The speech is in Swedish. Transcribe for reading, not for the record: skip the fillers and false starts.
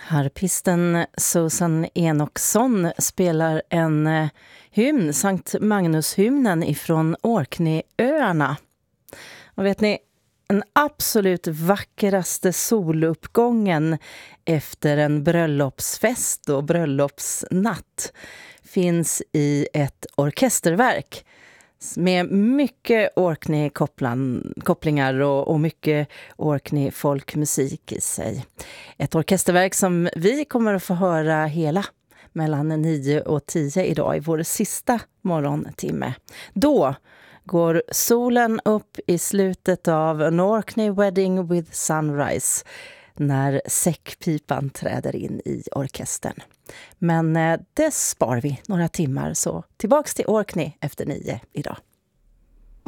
Harpisten Susan Enoksson spelar en hymn, Sankt Magnus-hymnen ifrån Orkneyöarna. Och vet ni, den absolut vackraste soluppgången efter en bröllopsfest och bröllopsnatt finns i ett orkesterverk med mycket Orkney-kopplingar och mycket Orkney-folkmusik i sig. Ett orkesterverk som vi kommer att få höra hela mellan 9 och 10 idag i vår sista morgontimme. Då går solen upp i slutet av An Orkney Wedding with Sunrise när säckpipan träder in i orkestern. Men det spar vi några timmar, så tillbaks till Orkney efter 9 idag.